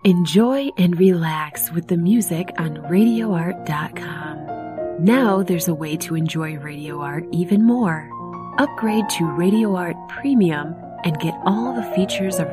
Enjoy and relax with the music on RadioArt.com. Now there's a way to enjoy Radio Art even more. Upgrade to Radio Art Premium and get all the features of